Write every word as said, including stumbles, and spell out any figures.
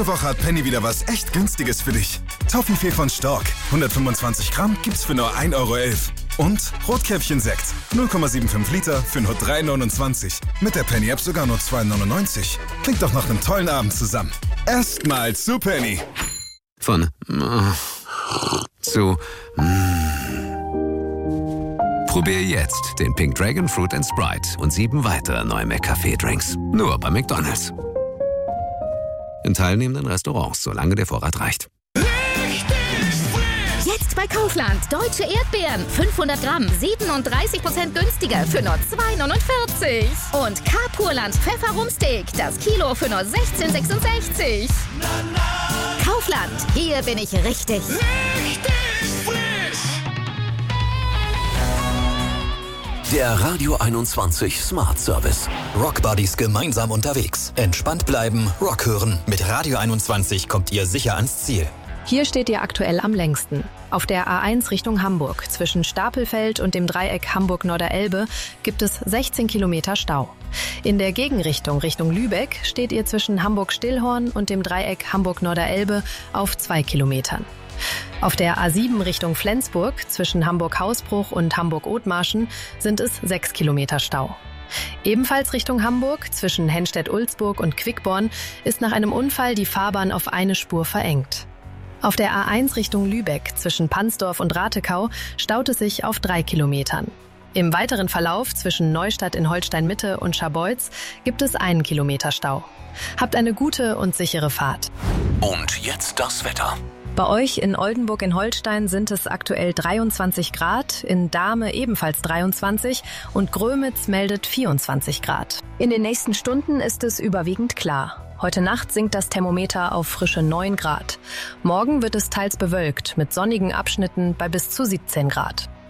Woche hat Penny wieder was echt Günstiges für dich. Toffifee von Stork, hundertfünfundzwanzig Gramm, gibt's für nur ein Euro elf. Und Rotkäppchen-Sekt, null Komma fünfundsiebzig Liter für nur drei neunundzwanzig. Mit der Penny-App sogar nur zwei neunundneunzig. Klingt doch nach einem tollen Abend zusammen. Erstmal zu Penny. Von äh, zu mm. Probier jetzt den Pink Dragon Fruit and Sprite und sieben weitere neue McCafé-Drinks. Nur bei McDonald's. In teilnehmenden Restaurants, solange der Vorrat reicht. Jetzt bei Kaufland. Deutsche Erdbeeren. fünfhundert Gramm. siebenunddreißig Prozent günstiger für nur zwei neunundvierzig. Und K-Purland Pfefferumsteak. Das Kilo für nur sechzehn sechsundsechzig. Kaufland. Hier bin ich richtig. Richtig frisch. Der Radio einundzwanzig Smart Service. Rock Buddies gemeinsam unterwegs. Entspannt bleiben, Rock hören. Mit Radio einundzwanzig kommt ihr sicher ans Ziel. Hier steht ihr aktuell am längsten. Auf der A eins Richtung Hamburg, zwischen Stapelfeld und dem Dreieck Hamburg-Norderelbe, gibt es sechzehn Kilometer Stau. In der Gegenrichtung Richtung Lübeck steht ihr zwischen Hamburg-Stillhorn und dem Dreieck Hamburg-Norderelbe auf zwei Kilometern. Auf der A sieben Richtung Flensburg, zwischen Hamburg-Hausbruch und Hamburg-Othmarschen, sind es sechs Kilometer Stau. Ebenfalls Richtung Hamburg, zwischen Henstedt-Ulzburg und Quickborn, ist nach einem Unfall die Fahrbahn auf eine Spur verengt. Auf der A eins Richtung Lübeck, zwischen Pansdorf und Ratekau, staut es sich auf drei Kilometern. Im weiteren Verlauf zwischen Neustadt in Holstein-Mitte und Scharbeutz gibt es einen Kilometer Stau. Habt eine gute und sichere Fahrt. Und jetzt das Wetter. Bei euch in Oldenburg in Holstein sind es aktuell dreiundzwanzig Grad, in Dahme ebenfalls dreiundzwanzig und Grömitz meldet vierundzwanzig Grad. In den nächsten Stunden ist es überwiegend klar. Heute Nacht sinkt das Thermometer auf frische neun Grad. Morgen wird es teils bewölkt mit sonnigen Abschnitten bei bis zu siebzehn Grad.